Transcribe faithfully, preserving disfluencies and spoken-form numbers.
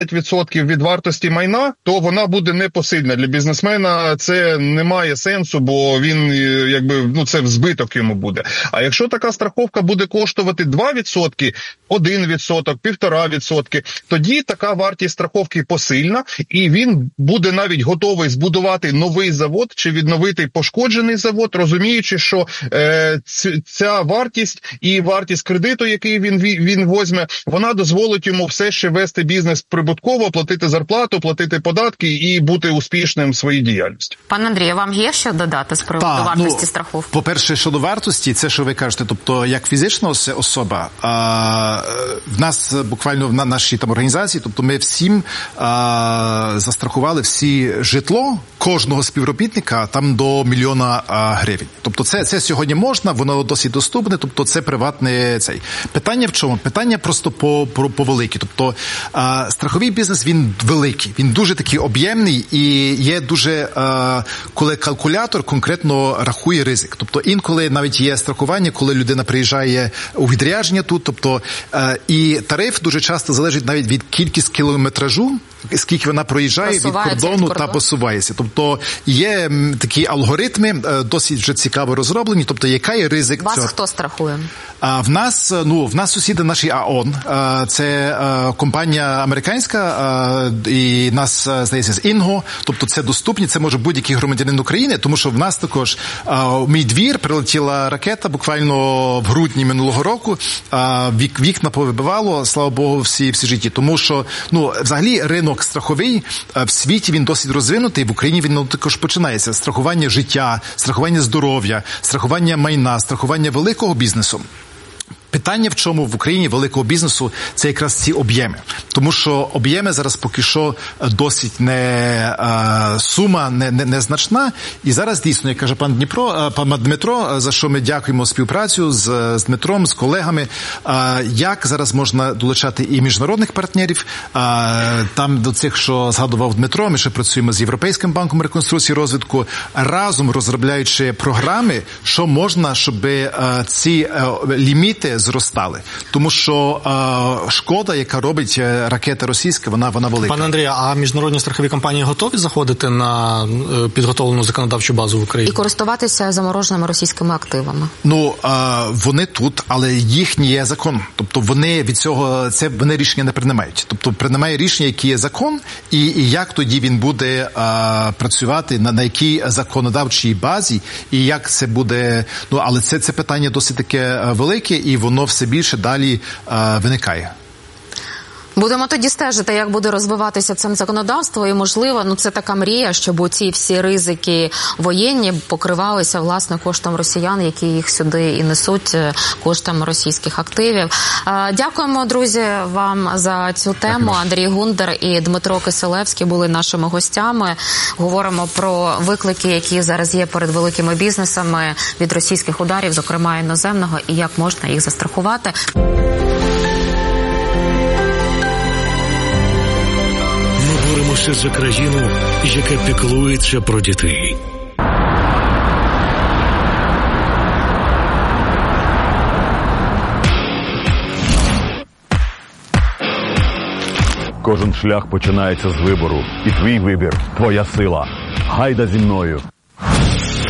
відсотків від вартості майна, то вона буде непосильна. Для бізнесмена це не має сенсу, бо він, якби, ну, це збиток йому буде. А якщо така страховка буде коштувати два відсотки, один відсоток, півтора відсотки, тоді така вартість страховки посильна, і він буде навіть готовий збудувати новий завод чи відновити пошкоджений завод, розуміючи, що е, ця вартість і вартість кредиту, який він, він возьме, вона дозволить йому все ще вести бізнес прибутково, платити зарплату, платити податки і бути успішним в своїй діяльності. Пане Андрію, вам є що додати з приводу Та, вартості ну, страховки? По-перше, щодо вартості, це, що ви кажете, тобто, як фізична особа, а, в нас буквально в нашій там організації, тобто ми всім а, застрахували всі житло кожного співробітника там до мільйона а, гривень. Тобто це, це сьогодні можна, воно досить доступне, тобто це приватне цей. Питання в чому? Питання просто по, по, по великі. Тобто а, страховий бізнес, він великий, він дуже такий об'ємний і є дуже, а, коли калькулятор конкретно рахує ризик. Тобто інколи навіть є страхування, коли людина приїжджає у відрядження тут, тобто а, і тариф дуже часто залежить навіть від кількості кілометражу, скільки вона проїжджає від кордону та посувається. Тобто є такі алгоритми, досить вже цікаво розроблені, тобто яка є ризик Вас цього. Хто страхує? А в нас, ну, в нас сусіди наші АОН, це компанія американська, і нас, здається, з Інго, тобто це доступні, це може будь-який громадянин України, тому що в нас також в мій двір прилетіла ракета буквально в грудні минулого року, вік, вікна повибивало, слава Богу, всі, всі житті, тому що, ну, взагалі ринок страховий в світі, він досить розвинутий, в Україні він, ну, також починається. Страхування життя, страхування здоров'я, страхування майна, страхування великого бізнесу. Питання в чому в Україні великого бізнесу – це якраз ці об'єми. Тому що об'єми зараз поки що досить не а, сума, не, не, не значна. І зараз дійсно, як каже пан Дніпро, пан Дмитро, за що ми дякуємо співпрацю з, з Дмитром, з колегами, а, як зараз можна долучати і міжнародних партнерів. А, там до цих, що згадував Дмитро, ми ще працюємо з Європейським банком реконструкції і розвитку, разом розробляючи програми, що можна, щоб а, ці а, ліміти зростали. Тому що е, шкода, яка робить ракета російська, вона, вона велика. Пане Андрію, а міжнародні страхові компанії готові заходити на е, підготовлену законодавчу базу в Україні? І користуватися замороженими російськими активами? Ну, е, вони тут, але їхній є закон. Тобто вони від цього, це вони рішення не приймають. Тобто приймає рішення, який є закон, і, і як тоді він буде е, працювати, на, на якій законодавчій базі, і як це буде, ну, але це, це питання досить таке велике, і воно воно все більше далі а, виникає. Будемо тоді стежити, як буде розвиватися це законодавство, і, можливо, ну це така мрія, щоб ці всі ризики воєнні покривалися, власне, коштом росіян, які їх сюди і несуть, коштом російських активів. Дякуємо, друзі, вам за цю тему. Андрій Гундар і Дмитро Киселевський були нашими гостями. Говоримо про виклики, які зараз є перед великими бізнесами від російських ударів, зокрема іноземного, і як можна їх застрахувати. Боремося за країну, яка піклується про дітей. Кожен шлях починається з вибору. І твій вибір – твоя сила. Гайда зі мною.